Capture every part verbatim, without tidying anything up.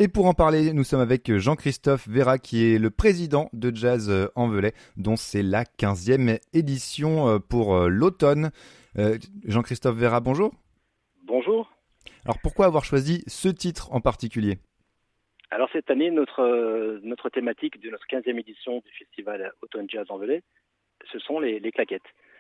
Et pour en parler, nous sommes avec Jean-Christophe Vera, qui est le président de Jazz en Velay, dont c'est la quinzième édition pour l'automne. Euh, Jean-Christophe Vera, bonjour. Bonjour. Alors pourquoi avoir choisi ce titre en particulier ? Alors cette année, notre, euh, notre thématique de notre quinzième édition du festival Automne Jazz en Velay, ce sont les, les claquettes.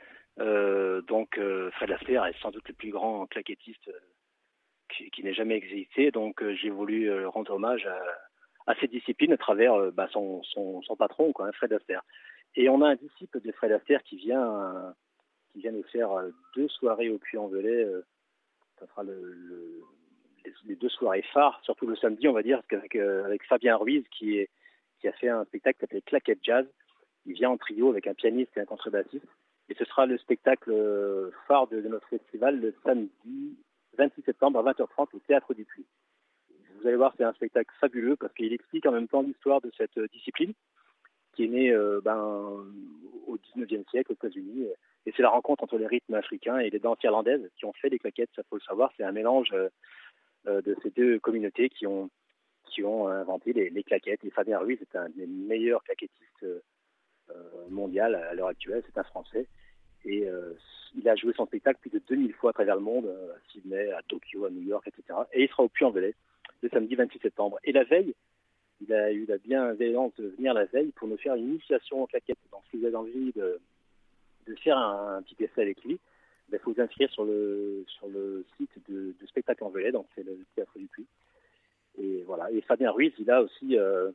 Euh, donc euh, Fred Astaire est sans doute le plus grand claquettiste euh, qui, qui n'ait jamais existé. Donc euh, j'ai voulu euh, rendre hommage à, à cette discipline à travers euh, bah, son, son, son patron, quoi, hein, Fred Astaire. Et on a un disciple de Fred Astaire qui vient, euh, qui vient nous faire euh, deux soirées au Puy-en-Velay. Euh, ça sera le, le, les, les deux soirées phares, surtout le samedi, on va dire, avec, euh, avec Fabien Ruiz qui, est, qui a fait un spectacle qui s'appelle Claquette Jazz. Il vient en trio avec un pianiste et un contrebassiste. Et ce sera le spectacle phare de, de notre festival le samedi vingt-six septembre à vingt heures trente au Théâtre du Puy. Vous allez voir, c'est un spectacle fabuleux parce qu'il explique en même temps l'histoire de cette discipline qui est née euh, ben, au dix-neuvième siècle aux États-Unis. Et c'est la rencontre entre les rythmes africains et les danses irlandaises qui ont fait les claquettes, ça faut le savoir. C'est un mélange euh, de ces deux communautés qui ont, qui ont inventé les, les claquettes. Et Fabien Ruiz est un des meilleurs claquettistes euh, mondial à l'heure actuelle, c'est un Français. Et euh, il a joué son spectacle plus de deux mille fois à travers le monde, à Sydney, à Tokyo, à New York, et cetera. Et il sera au Puy-en-Velay le samedi vingt-six septembre. Et la veille, il a eu la bienveillance de venir la veille pour nous faire une initiation en claquettes. Donc si vous avez envie de, de faire un, un petit essai avec lui, il faut vous inscrire sur le, sur le site de, de Spectacle en Velay, donc c'est le Théâtre du Puy. Et voilà. Et Fabien Ruiz, il a aussi euh,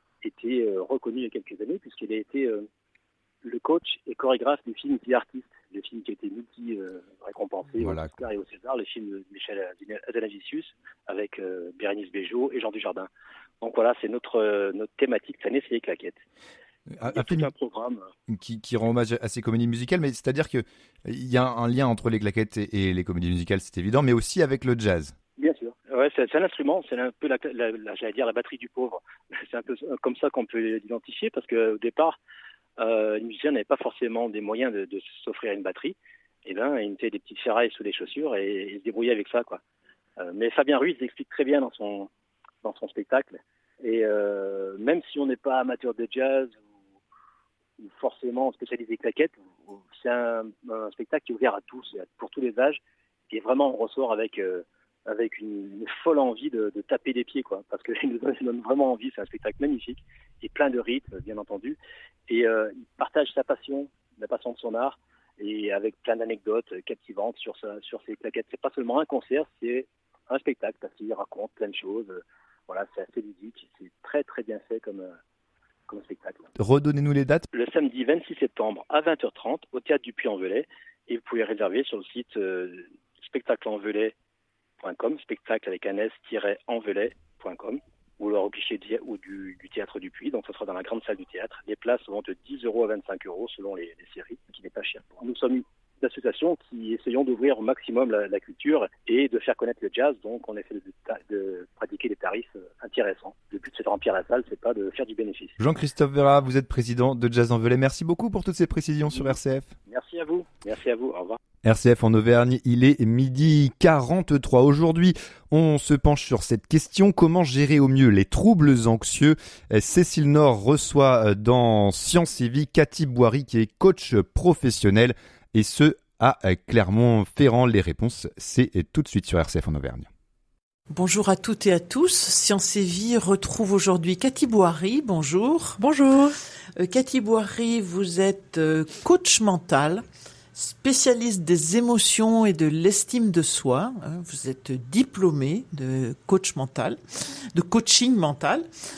été euh, reconnu il y a quelques années, puisqu'il a été euh, le coach et chorégraphe du film The Artist, le film qui a été multi-récompensé euh, voilà, au Oscar et au César, le film de Michel Hazanavicius avec euh, Bérénice Bejo et Jean Dujardin. Donc voilà, c'est notre, euh, notre thématique cette année, c'est les claquettes. Un, Il y a un tout film un programme qui, qui rend hommage à ces comédies musicales, mais c'est-à-dire qu'il y a un lien entre les claquettes et, et les comédies musicales, c'est évident, mais aussi avec le jazz. Bien sûr. Ouais, c'est, c'est un instrument, c'est un peu la, la, la, j'allais dire la batterie du pauvre. C'est un peu comme ça qu'on peut l'identifier, parce qu'au départ, euh, les musiciens n'avaient pas forcément des moyens de, de s'offrir une batterie. Et ben, ils mettaient des petites ferrailles sous les chaussures et ils se débrouillaient avec ça, quoi. Euh, mais Fabien Ruiz l'explique très bien dans son dans son spectacle. Et euh, même si on n'est pas amateur de jazz ou, ou forcément spécialisé claquettes, c'est un, un spectacle qui est ouvert à tous, pour tous les âges. Et vraiment, on ressort avec euh, avec une, une folle envie de, de taper des pieds, quoi, parce qu'il nous donne, donne vraiment envie. C'est un spectacle magnifique et plein de rythmes, bien entendu. Et euh, il partage sa passion, la passion de son art, et avec plein d'anecdotes captivantes sur sa, sur ses claquettes. C'est pas seulement un concert, c'est un spectacle parce qu'il raconte plein de choses. Voilà, c'est assez ludique, c'est très très bien fait comme comme spectacle. Redonnez-nous les dates. Le samedi vingt-six septembre à vingt heures trente au Théâtre du Puy-en-Velay, et vous pouvez réserver sur le site euh, spectacle en velay point com, spectacle avec un s-envelay point com, ou le guichet ou du, du Théâtre du Puy, donc ce sera dans la grande salle du théâtre. Les places vont de dix euros à vingt-cinq euros selon les, les séries, ce qui n'est pas cher. Nous sommes une association qui essayons d'ouvrir au maximum la, la culture et de faire connaître le jazz, donc on essaie de, de, de pratiquer des tarifs intéressants. Le but c'est de remplir la salle, c'est pas de faire du bénéfice. Jean-Christophe Vera, vous êtes président de Jazz en Velay. Merci beaucoup pour toutes ces précisions sur R C F. Merci à vous, merci à vous, au revoir. R C F en Auvergne, il est midi quarante-trois. Aujourd'hui, on se penche sur cette question: comment gérer au mieux les troubles anxieux? Cécile Nord reçoit dans Sciences et Vie Cathy Boiry, qui est coach professionnel, et ce à Clermont-Ferrand. Les réponses, c'est tout de suite sur R C F en Auvergne. Bonjour à toutes et à tous. Sciences et Vie retrouve aujourd'hui Cathy Boiry. Bonjour. Bonjour. Euh, Cathy Boiry, vous êtes euh, coach mental, spécialiste des émotions et de l'estime de soi. Vous êtes diplômé de coach mental, de coaching mental.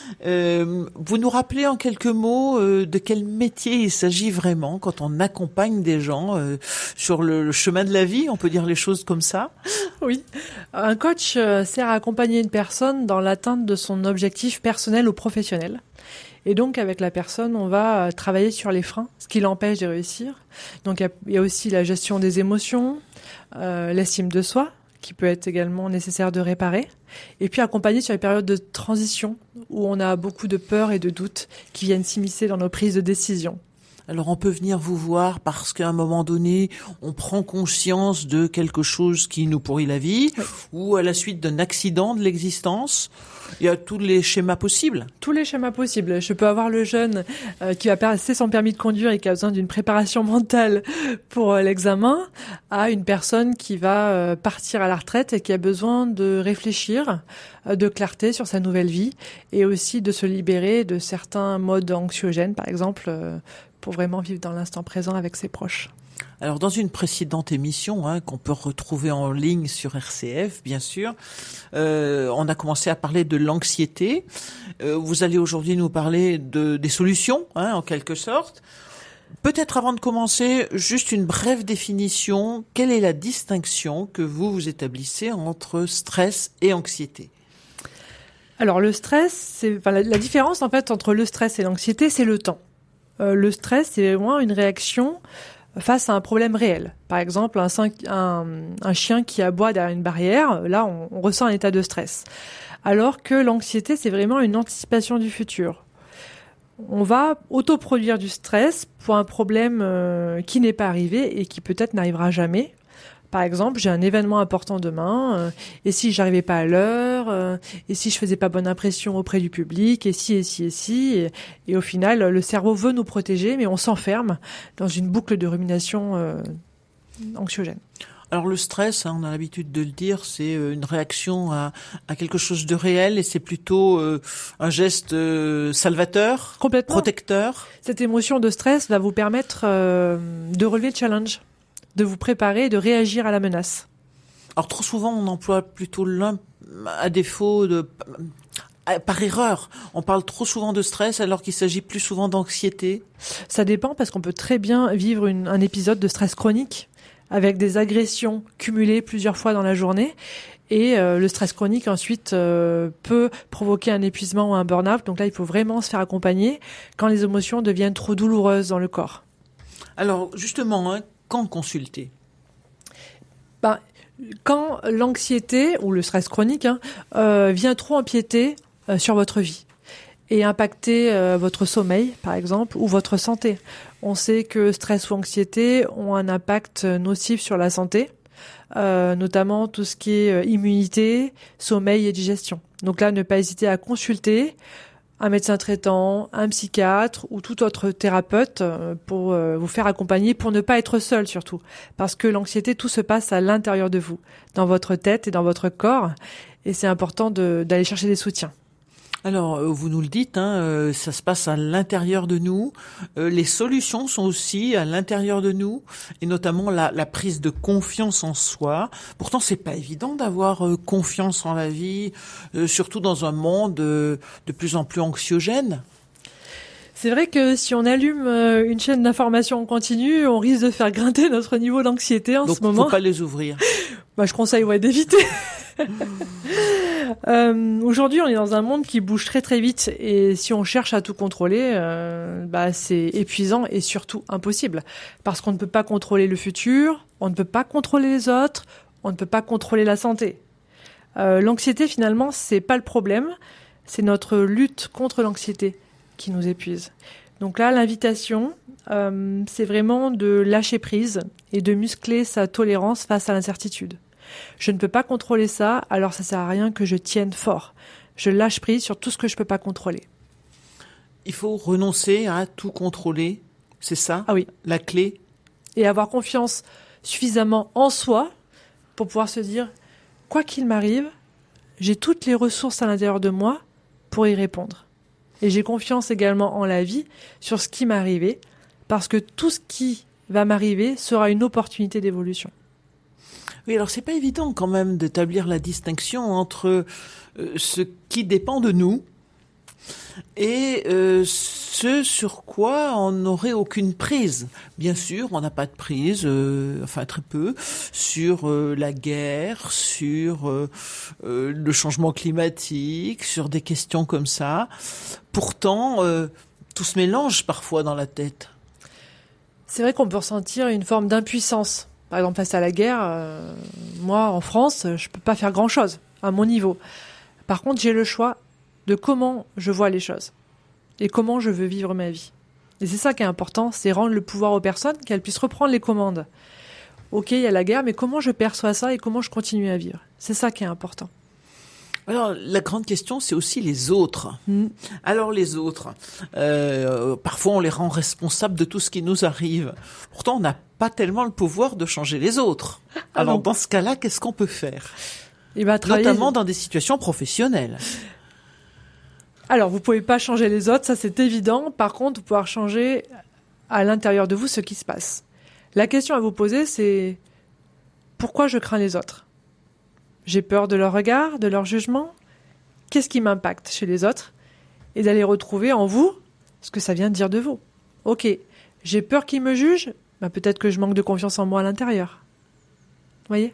Euh, vous nous rappelez en quelques mots euh, de quel métier il s'agit vraiment quand on accompagne des gens euh, sur le, le chemin de la vie, on peut dire les choses comme ça? Oui, un coach euh, sert à accompagner une personne dans l'atteinte de son objectif personnel ou professionnel. Et donc, avec la personne, on va travailler sur les freins, ce qui l'empêche de réussir. Donc, il y a aussi la gestion des émotions, euh, l'estime de soi, qui peut être également nécessaire de réparer. Et puis, accompagner sur les périodes de transition, où on a beaucoup de peurs et de doutes qui viennent s'immiscer dans nos prises de décision. Alors on peut venir vous voir parce qu'à un moment donné, on prend conscience de quelque chose qui nous pourrit la vie, oui. ou à la suite d'un accident de l'existence. Il y a tous les schémas possibles. Tous les schémas possibles. Je peux avoir le jeune euh, qui va passer son permis de conduire et qui a besoin d'une préparation mentale pour euh, l'examen, à une personne qui va euh, partir à la retraite et qui a besoin de réfléchir, euh, de clarté sur sa nouvelle vie et aussi de se libérer de certains modes anxiogènes, par exemple, euh, pour vraiment vivre dans l'instant présent avec ses proches. Alors, dans une précédente émission, hein, qu'on peut retrouver en ligne sur R C F, bien sûr, euh, on a commencé à parler de l'anxiété. Euh, vous allez aujourd'hui nous parler de des solutions, hein, en quelque sorte. Peut-être avant de commencer, juste une brève définition. Quelle est la distinction que vous, vous établissez entre stress et anxiété ? Alors, le stress, c'est, enfin, la, la différence, en fait, entre le stress et l'anxiété, c'est le temps. Euh, le stress, c'est vraiment une réaction face à un problème réel. Par exemple, un, un, un chien qui aboie derrière une barrière, là, on, on ressent un état de stress. Alors que l'anxiété, c'est vraiment une anticipation du futur. On va autoproduire du stress pour un problème euh, qui n'est pas arrivé et qui peut-être n'arrivera jamais. Par exemple, j'ai un événement important demain, euh, et si j'arrivais pas à l'heure, euh, et si je faisais pas bonne impression auprès du public, et si, et si, et si, et, et au final, le cerveau veut nous protéger, mais on s'enferme dans une boucle de rumination euh, anxiogène. Alors le stress, hein, on a l'habitude de le dire, c'est une réaction à, à quelque chose de réel, et c'est plutôt euh, un geste euh, salvateur, complètement protecteur. Cette émotion de stress va vous permettre euh, de relever le challenge, de vous préparer et de réagir à la menace. Alors trop souvent, on emploie plutôt l'un à défaut de... Par erreur, on parle trop souvent de stress alors qu'il s'agit plus souvent d'anxiété. Ça dépend parce qu'on peut très bien vivre une, un épisode de stress chronique avec des agressions cumulées plusieurs fois dans la journée. Et euh, le stress chronique ensuite euh, peut provoquer un épuisement ou un burn-out. Donc là, il faut vraiment se faire accompagner quand les émotions deviennent trop douloureuses dans le corps. Alors justement, hein, quand consulter ? Ben, quand l'anxiété ou le stress chronique hein, euh, vient trop empiéter euh, sur votre vie et impacter euh, votre sommeil, par exemple, ou votre santé. On sait que stress ou anxiété ont un impact nocif sur la santé, euh, notamment tout ce qui est euh, immunité, sommeil et digestion. Donc là, ne pas hésiter à consulter un médecin traitant, un psychiatre ou tout autre thérapeute pour vous faire accompagner, pour ne pas être seul surtout. Parce que l'anxiété, tout se passe à l'intérieur de vous, dans votre tête et dans votre corps. Et c'est important de, d'aller chercher des soutiens. Alors, vous nous le dites, hein, ça se passe à l'intérieur de nous. Les solutions sont aussi à l'intérieur de nous, et notamment la, la prise de confiance en soi. Pourtant, c'est pas évident d'avoir confiance en la vie, surtout dans un monde de plus en plus anxiogène. C'est vrai que si on allume une chaîne d'information en continu, on risque de faire grimper notre niveau d'anxiété en Donc, ce moment. Donc, faut pas les ouvrir. Bah, je conseille ouais, d'éviter. euh, aujourd'hui, on est dans un monde qui bouge très très vite et si on cherche à tout contrôler, euh, bah, c'est épuisant et surtout impossible. Parce qu'on ne peut pas contrôler le futur, on ne peut pas contrôler les autres, on ne peut pas contrôler la santé. Euh, l'anxiété, finalement, c'est pas le problème, c'est notre lutte contre l'anxiété qui nous épuise. Donc là, l'invitation, euh, c'est vraiment de lâcher prise et de muscler sa tolérance face à l'incertitude. Je ne peux pas contrôler ça, alors ça sert à rien que je tienne fort. Je lâche prise sur tout ce que je peux pas contrôler. Il faut renoncer à tout contrôler, c'est ça ? Ah oui. La clé ? Et avoir confiance suffisamment en soi pour pouvoir se dire, quoi qu'il m'arrive, j'ai toutes les ressources à l'intérieur de moi pour y répondre. Et j'ai confiance également en la vie sur ce qui m'est arrivé, parce que tout ce qui va m'arriver sera une opportunité d'évolution. Oui, alors c'est pas évident quand même d'établir la distinction entre euh, ce qui dépend de nous et euh, ce sur quoi on n'aurait aucune prise. Bien sûr, on n'a pas de prise, euh, enfin très peu, sur euh, la guerre, sur euh, euh, le changement climatique, sur des questions comme ça. Pourtant, euh, tout se mélange parfois dans la tête. C'est vrai qu'on peut ressentir une forme d'impuissance. Par exemple, face à la guerre, euh, moi, en France, je peux pas faire grand-chose à mon niveau. Par contre, j'ai le choix de comment je vois les choses et comment je veux vivre ma vie. Et c'est ça qui est important, c'est rendre le pouvoir aux personnes, qu'elles puissent reprendre les commandes. Ok, il y a la guerre, mais comment je perçois ça et comment je continue à vivre? C'est ça qui est important. Alors, la grande question, c'est aussi les autres. Mmh. Alors, les autres, euh, parfois on les rend responsables de tout ce qui nous arrive. Pourtant, on n'a pas tellement le pouvoir de changer les autres. Ah Alors, non. dans ce cas-là, qu'est-ce qu'on peut faire? Et bah, travailler... Notamment dans des situations professionnelles. Alors, vous pouvez pas changer les autres, ça c'est évident. Par contre, vous pouvez changer à l'intérieur de vous ce qui se passe. La question à vous poser, c'est pourquoi je crains les autres? J'ai peur de leur regard, de leur jugement? Qu'est-ce qui m'impacte chez les autres? Et d'aller retrouver en vous ce que ça vient de dire de vous. Ok, j'ai peur qu'ils me jugent, bah peut-être que je manque de confiance en moi à l'intérieur. Vous voyez?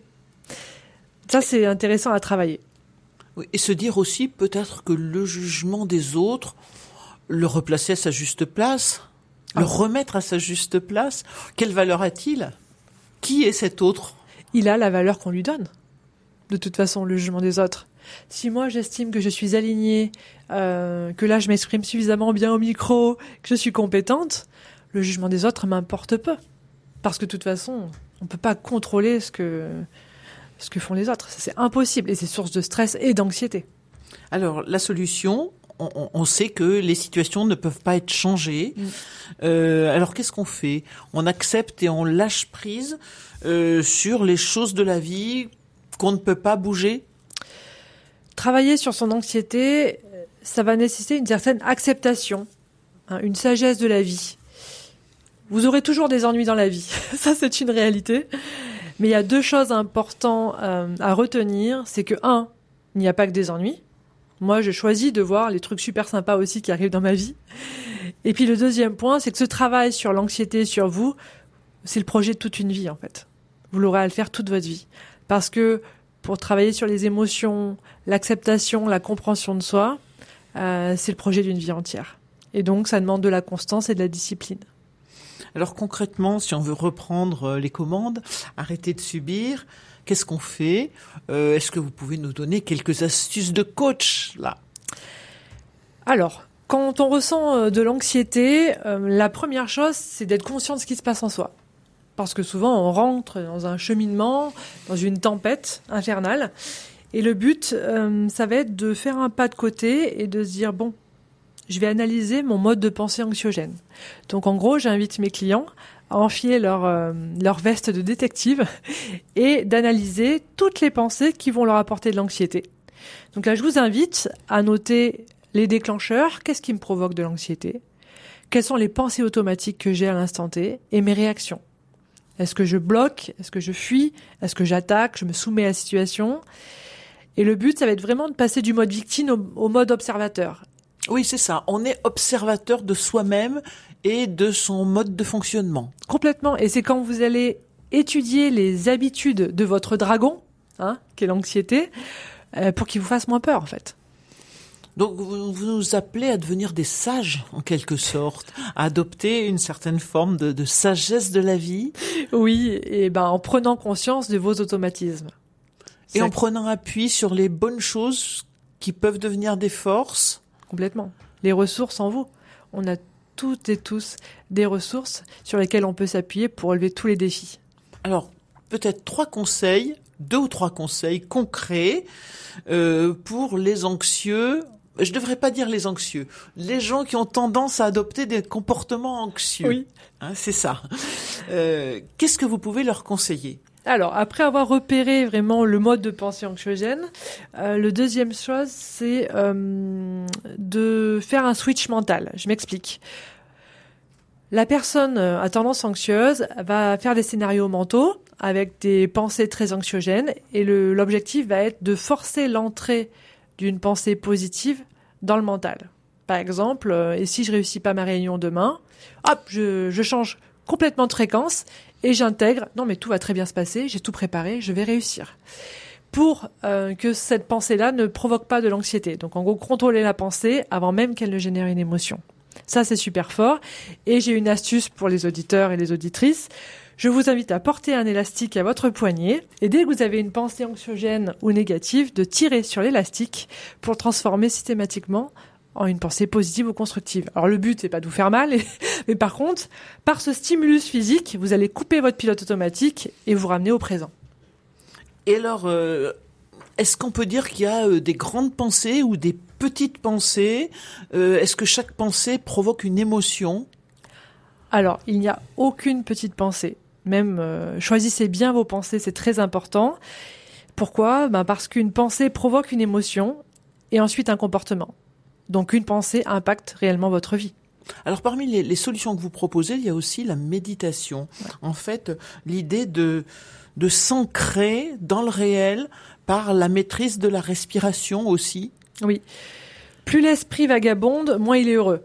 Ça, c'est intéressant à travailler. Oui, et se dire aussi peut-être que le jugement des autres, le replacer à sa juste place, ah. le remettre à sa juste place, quelle valeur a-t-il? Qui est cet autre? Il a la valeur qu'on lui donne. De toute façon, le jugement des autres. Si moi, j'estime que je suis alignée, euh, que là, je m'exprime suffisamment bien au micro, que je suis compétente, le jugement des autres m'importe peu. Parce que de toute façon, on ne peut pas contrôler ce que, ce que font les autres. Ça, c'est impossible et c'est source de stress et d'anxiété. Alors, la solution, on, on sait que les situations ne peuvent pas être changées. Mmh. Euh, alors, qu'est-ce qu'on fait? On accepte et on lâche prise euh, sur les choses de la vie qu'on ne peut pas bouger? Travailler sur son anxiété, ça va nécessiter une certaine acceptation, hein, une sagesse de la vie. Vous aurez toujours des ennuis dans la vie, ça c'est une réalité. Mais il y a deux choses importantes euh, à retenir, c'est que un, il n'y a pas que des ennuis. Moi, j'ai choisi de voir les trucs super sympas aussi qui arrivent dans ma vie. Et puis le deuxième point, c'est que ce travail sur l'anxiété, sur vous, c'est le projet de toute une vie en fait. Vous l'aurez à le faire toute votre vie. Parce que pour travailler sur les émotions, l'acceptation, la compréhension de soi, euh, c'est le projet d'une vie entière. Et donc, ça demande de la constance et de la discipline. Alors concrètement, si on veut reprendre les commandes, arrêter de subir, qu'est-ce qu'on fait? euh, Est-ce que vous pouvez nous donner quelques astuces de coach là? Alors, quand on ressent de l'anxiété, euh, la première chose, c'est d'être conscient de ce qui se passe en soi. Parce que souvent, on rentre dans un cheminement, dans une tempête infernale. Et le but, euh, ça va être de faire un pas de côté et de se dire, bon, je vais analyser mon mode de pensée anxiogène. Donc, en gros, j'invite mes clients à enfiler leur, euh, leur veste de détective et d'analyser toutes les pensées qui vont leur apporter de l'anxiété. Donc là, je vous invite à noter les déclencheurs. Qu'est-ce qui me provoque de l'anxiété? Quelles sont les pensées automatiques que j'ai à l'instant T et mes réactions? Est-ce que je bloque? Est-ce que je fuis? Est-ce que j'attaque? Je me soumets à la situation? Et le but, ça va être vraiment de passer du mode victime au, au mode observateur. Oui, c'est ça. On est observateur de soi-même et de son mode de fonctionnement. Complètement. Et c'est quand vous allez étudier les habitudes de votre dragon, hein, qui est l'anxiété, euh, pour qu'il vous fasse moins peur, en fait. Donc, vous, vous nous appelez à devenir des sages, en quelque sorte, à adopter une certaine forme de, de sagesse de la vie. Oui, et ben en prenant conscience de vos automatismes. Et en prenant appui sur les bonnes choses qui peuvent devenir des forces. Complètement. Les ressources en vous. On a toutes et tous des ressources sur lesquelles on peut s'appuyer pour relever tous les défis. Alors, peut-être trois conseils, deux ou trois conseils concrets euh, pour les anxieux. Je ne devrais pas dire les anxieux. Les gens qui ont tendance à adopter des comportements anxieux. Oui. Hein, c'est ça. Euh, qu'est-ce que vous pouvez leur conseiller? Alors, après avoir repéré vraiment le mode de pensée anxiogène, euh, le deuxième chose, c'est euh, de faire un switch mental. Je m'explique. La personne à tendance anxieuse va faire des scénarios mentaux avec des pensées très anxiogènes et le, l'objectif va être de forcer l'entrée d'une pensée positive dans le mental. Par exemple, euh, et si je réussis pas ma réunion demain, hop, je, je change complètement de fréquence et j'intègre, non mais tout va très bien se passer, j'ai tout préparé, je vais réussir. Pour euh, que cette pensée-là ne provoque pas de l'anxiété. Donc en gros, contrôler la pensée avant même qu'elle ne génère une émotion. Ça, c'est super fort. Et j'ai une astuce pour les auditeurs et les auditrices. Je vous invite à porter un élastique à votre poignet et dès que vous avez une pensée anxiogène ou négative, de tirer sur l'élastique pour le transformer systématiquement en une pensée positive ou constructive. Alors le but, c'est pas de vous faire mal, mais par contre, par ce stimulus physique, vous allez couper votre pilote automatique et vous ramener au présent. Et alors, euh, est-ce qu'on peut dire qu'il y a euh, des grandes pensées ou des petites pensées ? euh, Est-ce que chaque pensée provoque une émotion ? Alors, il n'y a aucune petite pensée. Même, euh, choisissez bien vos pensées, c'est très important. Pourquoi ? Ben parce qu'une pensée provoque une émotion et ensuite un comportement. Donc une pensée impacte réellement votre vie. Alors parmi les, les solutions que vous proposez, il y a aussi la méditation. Ouais. En fait, l'idée de, de s'ancrer dans le réel par la maîtrise de la respiration aussi. Oui. Plus l'esprit vagabonde, moins il est heureux.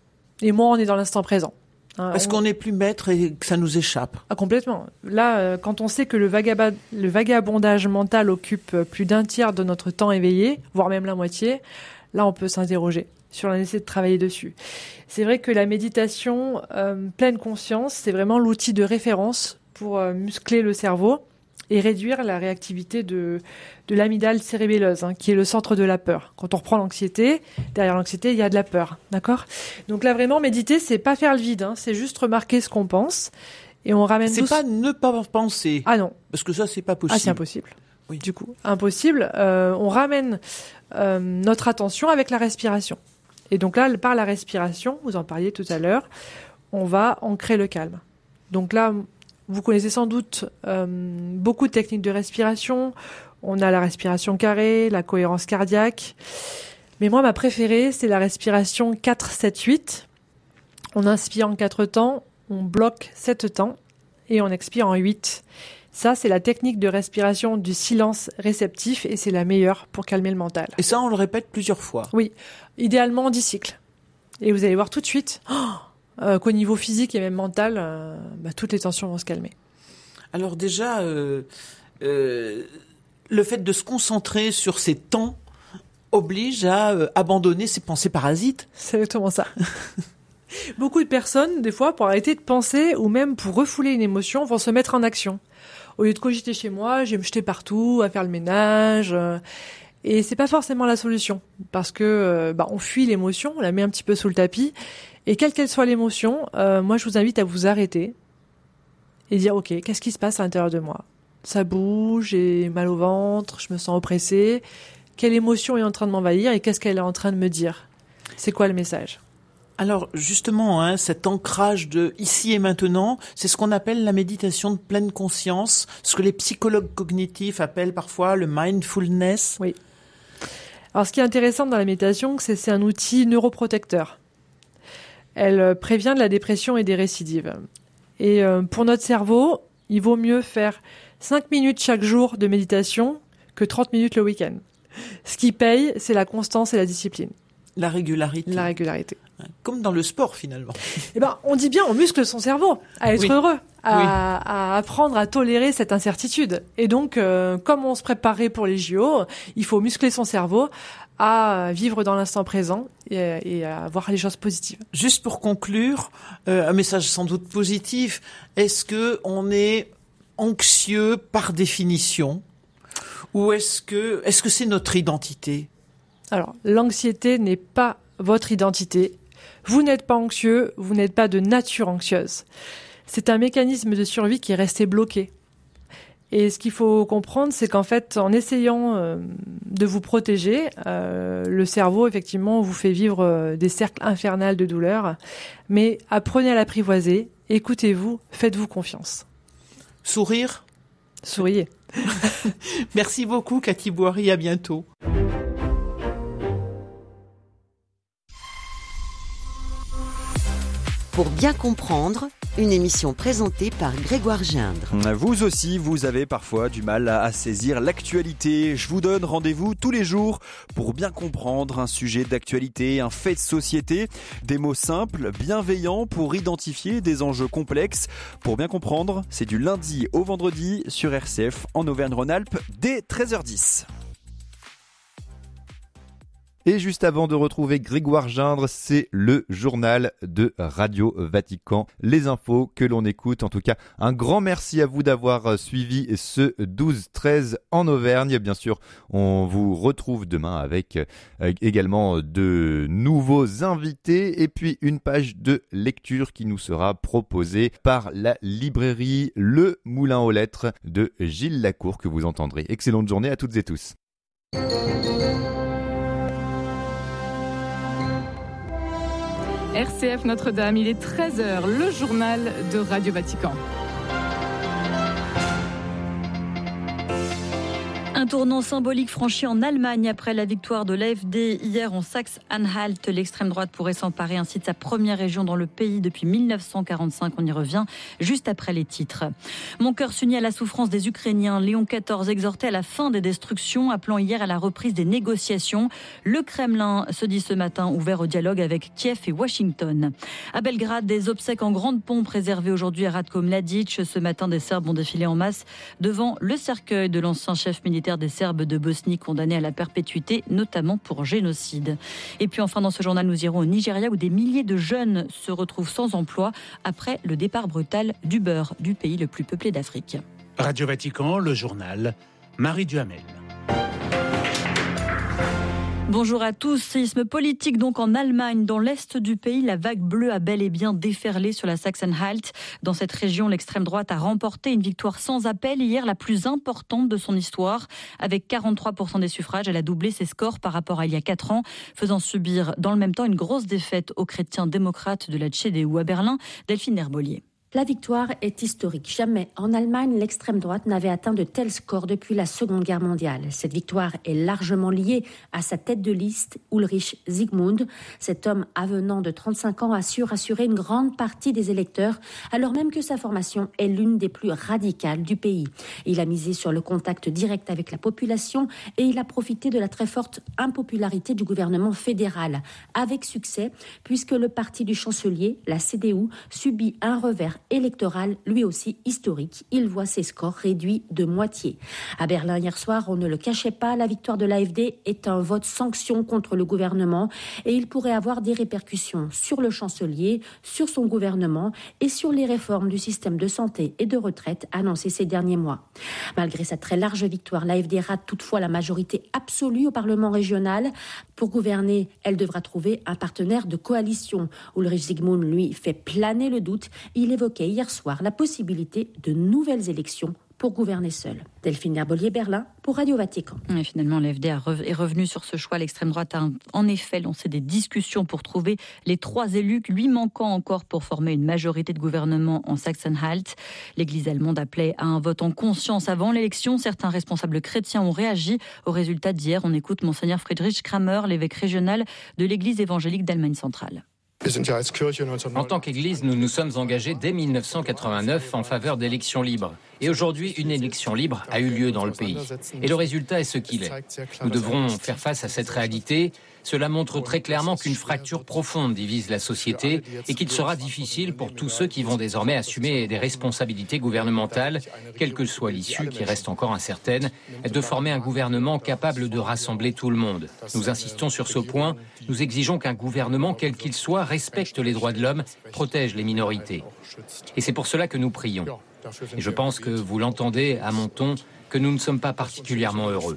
Et moins on est dans l'instant présent. Parce on... qu'on n'est plus maître et que ça nous échappe. Ah, complètement. Là, euh, quand on sait que le, vagab... le vagabondage mental occupe plus d'un tiers de notre temps éveillé, voire même la moitié, là, on peut s'interroger sur la nécessité de travailler dessus. C'est vrai que la méditation euh, pleine conscience, c'est vraiment l'outil de référence pour euh, muscler le cerveau et réduire la réactivité de, de l'amygdale cérébelleuse, hein, qui est le centre de la peur. Quand on reprend l'anxiété, derrière l'anxiété, il y a de la peur, d'accord ? Donc là, vraiment, méditer, c'est pas faire le vide, hein, c'est juste remarquer ce qu'on pense et on ramène. C'est douce... pas ne pas penser. Ah non. Parce que ça, c'est pas possible. Ah, c'est impossible. Oui. Du coup, impossible. Euh, on ramène euh, notre attention avec la respiration. Et donc là, par la respiration, vous en parliez tout à l'heure, on va ancrer le calme. Donc là, vous connaissez sans doute euh, beaucoup de techniques de respiration. On a la respiration carrée, la cohérence cardiaque. Mais moi, ma préférée, c'est la respiration quatre sept huit. On inspire en quatre temps, on bloque sept temps et on expire en huit. Ça, c'est la technique de respiration du silence réceptif et c'est la meilleure pour calmer le mental. Et ça, on le répète plusieurs fois. Oui, idéalement dix cycles. Et vous allez voir tout de suite oh euh, qu'au niveau physique et même mental, euh, bah, toutes les tensions vont se calmer. Alors déjà, euh, euh, le fait de se concentrer sur ces temps oblige à euh, abandonner ses pensées parasites. C'est exactement ça. Beaucoup de personnes, des fois, pour arrêter de penser ou même pour refouler une émotion, vont se mettre en action. Au lieu de cogiter chez moi, je vais me jeter partout, à faire le ménage. Euh, et c'est pas forcément la solution. Parce que euh, bah, on fuit l'émotion, on la met un petit peu sous le tapis. Et quelle qu'elle soit l'émotion, euh, moi je vous invite à vous arrêter et dire ok, qu'est-ce qui se passe à l'intérieur de moi ? Ça bouge, j'ai mal au ventre, je me sens oppressée. Quelle émotion est en train de m'envahir et qu'est-ce qu'elle est en train de me dire ? C'est quoi le message ? Alors justement, hein, cet ancrage de ici et maintenant, c'est ce qu'on appelle la méditation de pleine conscience, ce que les psychologues cognitifs appellent parfois le mindfulness. Oui. Alors ce qui est intéressant dans la méditation, c'est que c'est un outil neuroprotecteur. Elle prévient de la dépression et des récidives. Et euh, pour notre cerveau, il vaut mieux faire cinq minutes chaque jour de méditation que trente minutes le week-end. Ce qui paye, c'est la constance et la discipline. La régularité. La régularité. Comme dans le sport, finalement. Eh ben, on dit bien, on muscle son cerveau à être oui. heureux, à, oui. à apprendre à tolérer cette incertitude. Et donc, euh, comme on se préparait pour les J O, il faut muscler son cerveau à vivre dans l'instant présent et, et à voir les choses positives. Juste pour conclure, euh, un message sans doute positif. Est-ce que on est anxieux par définition, ou est-ce que est-ce que c'est notre identité ? Alors, l'anxiété n'est pas votre identité. Vous n'êtes pas anxieux, vous n'êtes pas de nature anxieuse. C'est un mécanisme de survie qui est resté bloqué. Et ce qu'il faut comprendre, c'est qu'en fait, en essayant euh, de vous protéger, euh, le cerveau, effectivement, vous fait vivre euh, des cercles infernales de douleur. Mais apprenez à l'apprivoiser, écoutez-vous, faites-vous confiance. Sourire ? Souriez. Merci beaucoup, Cathy Boiry, à bientôt. Pour bien comprendre, une émission présentée par Grégoire Gindre. Vous aussi, vous avez parfois du mal à saisir l'actualité. Je vous donne rendez-vous tous les jours pour bien comprendre un sujet d'actualité, un fait de société. Des mots simples, bienveillants pour identifier des enjeux complexes. Pour bien comprendre, c'est du lundi au vendredi sur R C F en Auvergne-Rhône-Alpes dès treize heures dix. Et juste avant de retrouver Grégoire Gindre, c'est le journal de Radio Vatican. Les infos que l'on écoute. En tout cas, un grand merci à vous d'avoir suivi ce douze treize en Auvergne. Bien sûr, on vous retrouve demain avec également de nouveaux invités et puis une page de lecture qui nous sera proposée par la librairie Le Moulin aux Lettres de Gilles Lacour que vous entendrez. Excellente journée à toutes et tous. R C F Notre-Dame, il est treize heures, le journal de Radio Vatican. Un tournant symbolique franchi en Allemagne après la victoire de l'A F D hier en Saxe-Anhalt. L'extrême droite pourrait s'emparer ainsi de sa première région dans le pays depuis mille neuf cent quarante-cinq. On y revient juste après les titres. Mon cœur s'unit à la souffrance des Ukrainiens. Léon quatorze exhortait à la fin des destructions, appelant hier à la reprise des négociations. Le Kremlin se dit ce matin ouvert au dialogue avec Kiev et Washington. À Belgrade, des obsèques en grande pompe réservées aujourd'hui à Ratko Mladic. Ce matin, des Serbes ont défilé en masse devant le cercueil de l'ancien chef militaire des Serbes de Bosnie condamnés à la perpétuité, notamment pour génocide. Et puis enfin, dans ce journal, nous irons au Nigeria où des milliers de jeunes se retrouvent sans emploi après le départ brutal d'Uber, du pays le plus peuplé d'Afrique. Radio Vatican, le journal, Marie Duhamel. Bonjour à tous. Séisme politique donc en Allemagne. Dans l'est du pays, la vague bleue a bel et bien déferlé sur la Saxe-Anhalt. Dans cette région, l'extrême droite a remporté une victoire sans appel hier, la plus importante de son histoire. Avec quarante-trois pour cent des suffrages, elle a doublé ses scores par rapport à il y a quatre ans, faisant subir dans le même temps une grosse défaite aux chrétiens démocrates de la C D U à Berlin. Delphine Herbolier. La victoire est historique. Jamais en Allemagne, l'extrême droite n'avait atteint de tels scores depuis la Seconde Guerre mondiale. Cette victoire est largement liée à sa tête de liste, Ulrich Zygmunt. Cet homme avenant de trente-cinq ans a su rassurer une grande partie des électeurs, alors même que sa formation est l'une des plus radicales du pays. Il a misé sur le contact direct avec la population et il a profité de la très forte impopularité du gouvernement fédéral. Avec succès, puisque le parti du chancelier, la C D U, subit un revers électoral, lui aussi historique. Il voit ses scores réduits de moitié. À Berlin hier soir, on ne le cachait pas, la victoire de l'A F D est un vote sanction contre le gouvernement et il pourrait avoir des répercussions sur le chancelier, sur son gouvernement et sur les réformes du système de santé et de retraite annoncées ces derniers mois. Malgré sa très large victoire, l'A F D rate toutefois la majorité absolue au Parlement régional. Pour gouverner, elle devra trouver un partenaire de coalition. Ulrich Zygmunt, lui, fait planer le doute. Il évoque hier soir la possibilité de nouvelles élections pour gouverner seul. Delphine Herbolier, Berlin, pour Radio Vatican. Et finalement, l'A F D est revenu sur ce choix. L'extrême droite a en effet lancé des discussions pour trouver les trois élus, lui manquant encore pour former une majorité de gouvernement en Saxe-Anhalt. L'Église allemande appelait à un vote en conscience avant l'élection. Certains responsables chrétiens ont réagi au résultat d'hier. On écoute Monseigneur Friedrich Kramer, l'évêque régional de l'Église évangélique d'Allemagne centrale. En tant qu'Église, nous nous sommes engagés dès mille neuf cent quatre-vingt-neuf en faveur d'élections libres. Et aujourd'hui, une élection libre a eu lieu dans le pays. Et le résultat est ce qu'il est. Nous devrons faire face à cette réalité. Cela montre très clairement qu'une fracture profonde divise la société et qu'il sera difficile pour tous ceux qui vont désormais assumer des responsabilités gouvernementales, quelle que soit l'issue qui reste encore incertaine, de former un gouvernement capable de rassembler tout le monde. Nous insistons sur ce point. Nous exigeons qu'un gouvernement, quel qu'il soit, respecte les droits de l'homme, protège les minorités. Et c'est pour cela que nous prions. Et je pense que vous l'entendez à mon ton, que nous ne sommes pas particulièrement heureux.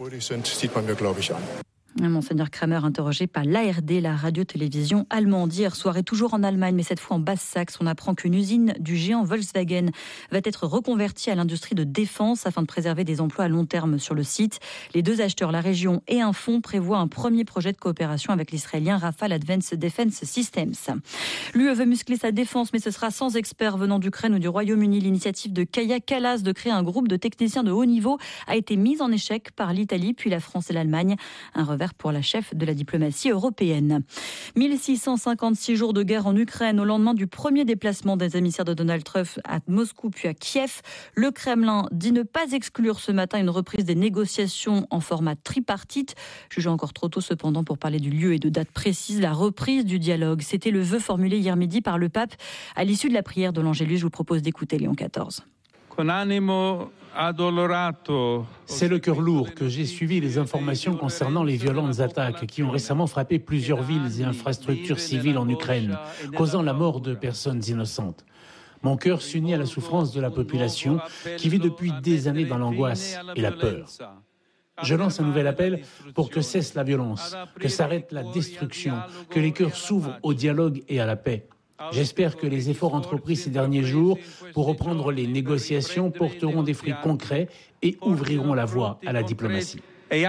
Monseigneur Kramer interrogé par l'A R D, la radio-télévision allemande. Hier soir et toujours en Allemagne, mais cette fois en Basse-Saxe, on apprend qu'une usine du géant Volkswagen va être reconvertie à l'industrie de défense afin de préserver des emplois à long terme sur le site. Les deux acheteurs, la région et un fonds, prévoient un premier projet de coopération avec l'Israélien Rafale Advanced Defense Systems. L'U E veut muscler sa défense, mais ce sera sans experts venant d'Ukraine ou du Royaume-Uni. L'initiative de Kaja Kallas de créer un groupe de techniciens de haut niveau a été mise en échec par l'Italie, puis la France et l'Allemagne. Un revers pour la chef de la diplomatie européenne. mille six cent cinquante-six jours de guerre en Ukraine au lendemain du premier déplacement des émissaires de Donald Trump à Moscou puis à Kiev. Le Kremlin dit ne pas exclure ce matin une reprise des négociations en format tripartite. Jugé encore trop tôt cependant pour parler du lieu et de date précise. La reprise du dialogue, c'était le vœu formulé hier midi par le pape à l'issue de la prière de l'Angélus. Je vous propose d'écouter Léon quatorze. Con animo C'est le cœur lourd que j'ai suivi les informations concernant les violentes attaques qui ont récemment frappé plusieurs villes et infrastructures civiles en Ukraine, causant la mort de personnes innocentes. Mon cœur s'unit à la souffrance de la population qui vit depuis des années dans l'angoisse et la peur. Je lance un nouvel appel pour que cesse la violence, que s'arrête la destruction, que les cœurs s'ouvrent au dialogue et à la paix. J'espère que les efforts entrepris ces derniers jours pour reprendre les négociations porteront des fruits concrets et ouvriront la voie à la diplomatie.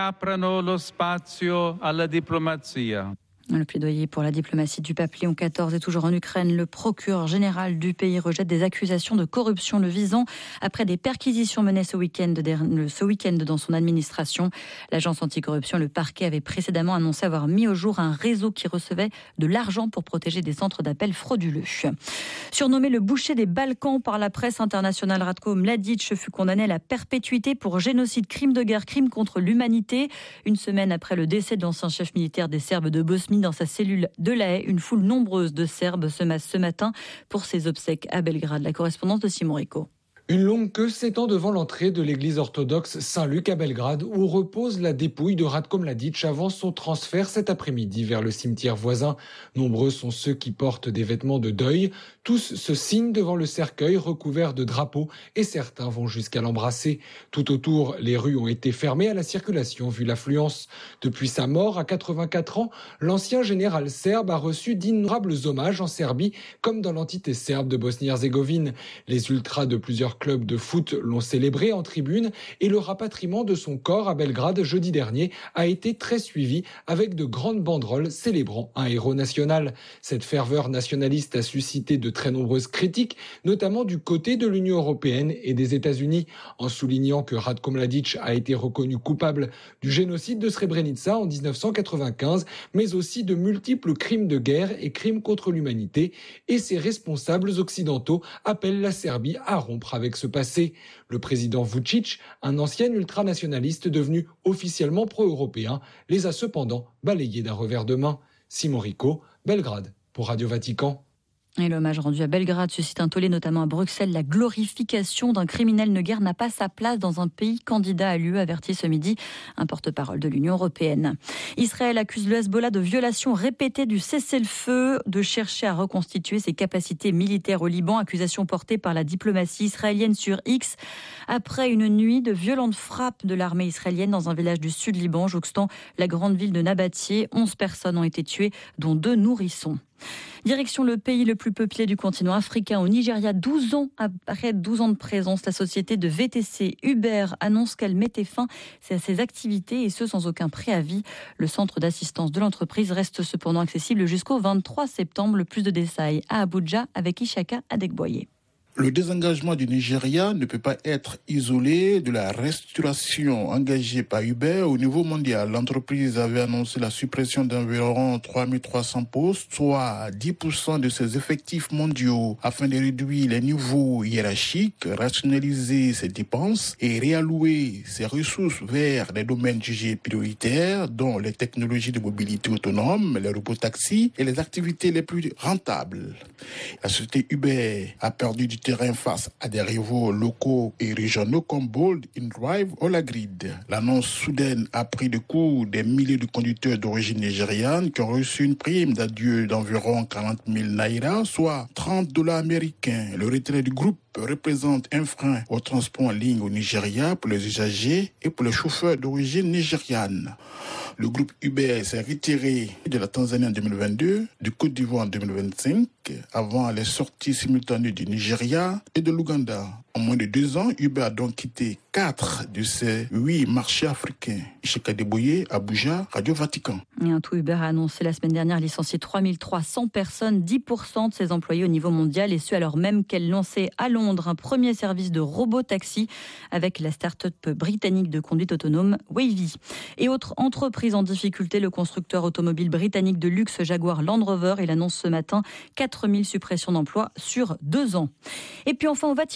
Le plaidoyer pour la diplomatie du pape Léon quatorze est toujours en Ukraine. Le procureur général du pays rejette des accusations de corruption le visant après des perquisitions menées ce week-end, ce week-end dans son administration. L'agence anticorruption, le parquet, avait précédemment annoncé avoir mis au jour un réseau qui recevait de l'argent pour protéger des centres d'appel frauduleux. Surnommé le boucher des Balkans par la presse internationale, Ratko Mladic fut condamné à la perpétuité pour génocide, crime de guerre, crime contre l'humanité. Une semaine après le décès de l'ancien chef militaire des Serbes de Bosnie, dans sa cellule de La Haye, une foule nombreuse de Serbes se masse ce matin pour ses obsèques à Belgrade. La correspondance de Simon Rico. Une longue queue s'étend devant l'entrée de l'église orthodoxe Saint-Luc à Belgrade, où repose la dépouille de Ratko Mladic avant son transfert cet après-midi vers le cimetière voisin. Nombreux sont ceux qui portent des vêtements de deuil. Tous se signent devant le cercueil recouvert de drapeaux et certains vont jusqu'à l'embrasser. Tout autour, les rues ont été fermées à la circulation vu l'affluence. Depuis sa mort à quatre-vingt-quatre ans, l'ancien général serbe a reçu d'innombrables hommages en Serbie comme dans l'entité serbe de Bosnie-Herzégovine. Les ultras de plusieurs clubs de foot l'ont célébré en tribune et le rapatriement de son corps à Belgrade jeudi dernier a été très suivi avec de grandes banderoles célébrant un héros national. Cette ferveur nationaliste a suscité de très nombreuses critiques, notamment du côté de l'Union européenne et des États-Unis, en soulignant que Ratko Mladic a été reconnu coupable du génocide de Srebrenica en dix-neuf cent quatre-vingt-quinze, mais aussi de multiples crimes de guerre et crimes contre l'humanité, et ses responsables occidentaux appellent la Serbie à rompre avec ce passé. Le président Vučić, un ancien ultranationaliste devenu officiellement pro-européen, les a cependant balayés d'un revers de main. Simon Rico, Belgrade, pour Radio Vatican. Et l'hommage rendu à Belgrade suscite un tollé, notamment à Bruxelles. La glorification d'un criminel de guerre n'a pas sa place dans un pays candidat à l'U E, avertit ce midi un porte-parole de l'Union européenne. Israël accuse le Hezbollah de violation répétée du cessez-le-feu, de chercher à reconstituer ses capacités militaires au Liban. Accusation portée par la diplomatie israélienne sur X après une nuit de violentes frappes de l'armée israélienne dans un village du sud Liban, jouxtant la grande ville de Nabatieh. Onze personnes ont été tuées, dont deux nourrissons. Direction le pays le plus peuplé du continent africain, au Nigeria. douze ans après douze ans de présence, la société de V T C Uber annonce qu'elle mettait fin à ses activités, et ce sans aucun préavis. Le centre d'assistance de l'entreprise reste cependant accessible jusqu'au vingt-trois septembre. Le plus de détails à Abuja avec Ishaka Adegboye. Le désengagement du Nigeria ne peut pas être isolé de la restructuration engagée par Uber au niveau mondial. L'entreprise avait annoncé la suppression d'environ trois mille trois cents postes, soit dix pour cent de ses effectifs mondiaux, afin de réduire les niveaux hiérarchiques, rationaliser ses dépenses et réallouer ses ressources vers des domaines jugés prioritaires, dont les technologies de mobilité autonome, les robotaxis et les activités les plus rentables. La société Uber a perdu du terrain face à des rivaux locaux et régionaux comme Bolt, InDrive ou La Grid. L'annonce soudaine a pris de court des milliers de conducteurs d'origine nigériane qui ont reçu une prime d'adieu d'environ quarante mille naira, soit trente dollars américains. Le retrait du groupe représente un frein au transport en ligne au Nigeria pour les usagers et pour les chauffeurs d'origine nigériane. Le groupe Uber s'est retiré de la Tanzanie en deux mille vingt-deux, du Côte d'Ivoire en deux mille vingt-cinq, avant les sorties simultanées du Nigeria et de l'Ouganda. En moins de deux ans, Uber a donc quitté quatre de ses huit marchés africains. Ishaka Adegboye, Abuja, Radio Vatican. Et un tout, Uber a annoncé la semaine dernière licencier trois mille trois cents personnes, dix pour cent de ses employés au niveau mondial, et ce alors même qu'elle lançait à Londres un premier service de robot-taxi avec la start-up britannique de conduite autonome Wavy. Et autre entreprise en difficulté, le constructeur automobile britannique de luxe Jaguar Land Rover. Il annonce ce matin quatre mille suppressions d'emplois sur deux ans. Et puis enfin au Vatican,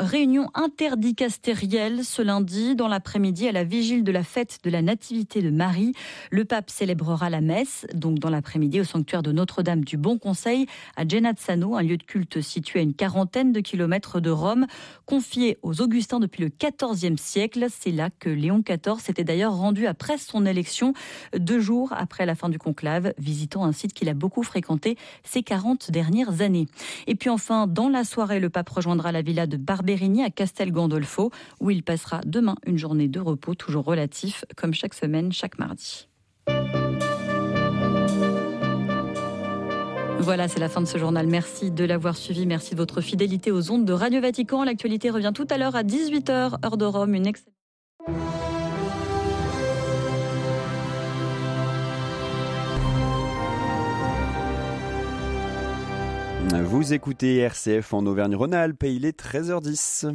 réunion interdicastérielle ce lundi dans l'après-midi à la vigile de la fête de la Nativité de Marie. Le pape célébrera la messe, donc dans l'après-midi au sanctuaire de Notre-Dame du Bon Conseil à Genazzano, un lieu de culte situé à une quarantaine de kilomètres de Rome, confié aux Augustins depuis le quatorzième siècle. C'est là que Léon quatorze s'était d'ailleurs rendu après son élection, deux jours après la fin du conclave, visitant un site qu'il a beaucoup fréquenté ces quarante dernières années. Et puis enfin, dans la soirée, le pape rejoindra la villa de Barberini à Castel Gandolfo, où il passera demain une journée de repos, toujours relatif, comme chaque semaine, chaque mardi. Voilà, c'est la fin de ce journal. Merci de l'avoir suivi. Merci de votre fidélité aux ondes de Radio Vatican. L'actualité revient tout à l'heure à dix-huit heures, heure de Rome. Une excellente... Vous écoutez R C F en Auvergne-Rhône-Alpes et il est treize heures dix.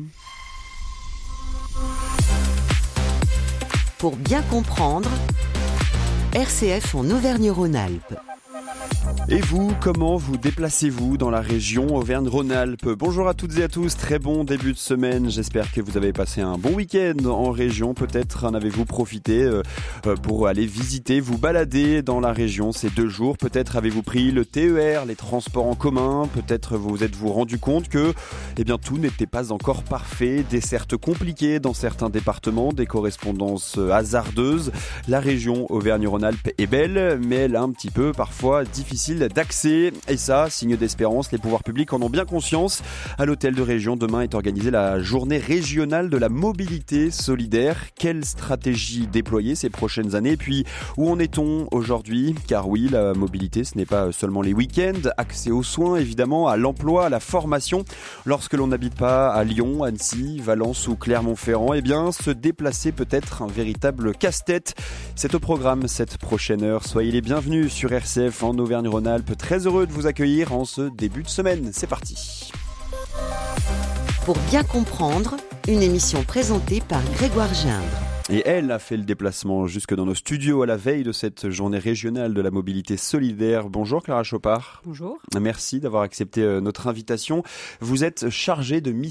Pour bien comprendre, R C F en Auvergne-Rhône-Alpes. Et vous, comment vous déplacez-vous dans la région Auvergne-Rhône-Alpes ? Bonjour à toutes et à tous, très bon début de semaine. J'espère que vous avez passé un bon week-end en région. Peut-être en avez-vous profité pour aller visiter, vous balader dans la région ces deux jours. Peut-être avez-vous pris le T E R, les transports en commun. Peut-être vous êtes-vous rendu compte que eh bien, tout n'était pas encore parfait. Dessertes compliquées dans certains départements, des correspondances hasardeuses. La région Auvergne-Rhône-Alpes est belle, mais elle a un petit peu parfois difficile d'accès. Et ça, signe d'espérance, les pouvoirs publics en ont bien conscience. À l'hôtel de région, demain est organisée la journée régionale de la mobilité solidaire. Quelle stratégie déployer ces prochaines années ? Et puis, où en est-on aujourd'hui ? Car oui, la mobilité, ce n'est pas seulement les week-ends. Accès aux soins, évidemment, à l'emploi, à la formation. Lorsque l'on n'habite pas à Lyon, Annecy, Valence ou Clermont-Ferrand, eh bien, se déplacer peut être un véritable casse-tête. C'est au programme cette prochaine heure. Soyez les bienvenus sur R C F en Auvergne-Rhône-Alpes. Très heureux de vous accueillir en ce début de semaine. C'est parti. Pour bien comprendre, une émission présentée par Grégoire Gindre. Et elle a fait le déplacement jusque dans nos studios à la veille de cette journée régionale de la mobilité solidaire. Bonjour Clara Chopard. Bonjour. Merci d'avoir accepté notre invitation. Vous êtes chargée de mission